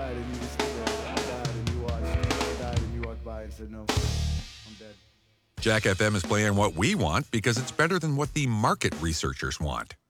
died and you just stood there. I died and you watched. I died and you walked by and said, no, I'm dead. Jack FM is playing what we want because it's better than what the market researchers want.